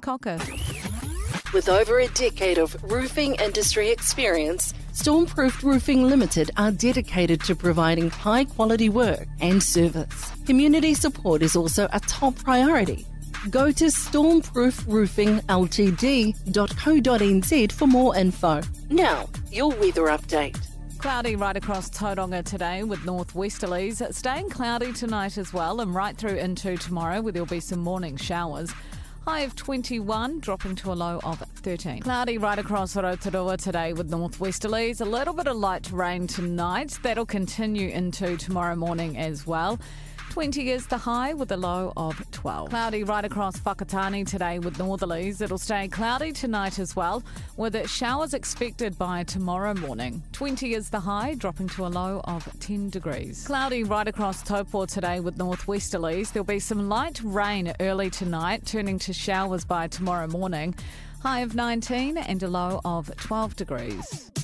Cocker. With over a decade of roofing industry experience, Stormproofed Roofing Limited are dedicated to providing high-quality work and service. Community support is also a top priority. Go to stormproofroofingltd.co.nz for more info. Now, your weather update. Cloudy right across Tauranga today with northwesterlies. Staying cloudy tonight as well and right through into tomorrow where there'll be some morning showers. High of 21, dropping to a low of 13. Cloudy right across Rotorua today with northwesterlies. A little bit of light rain tonight. That'll continue into tomorrow morning as well. 20 is the high with a low of 12. Cloudy right across Whakatane today with northerlies. It'll stay cloudy tonight as well, with showers expected by tomorrow morning. 20 is the high, dropping to a low of 10 degrees. Cloudy right across Taupo today with northwesterlies. There'll be some light rain early tonight, turning to showers by tomorrow morning. High of 19 and a low of 12 degrees.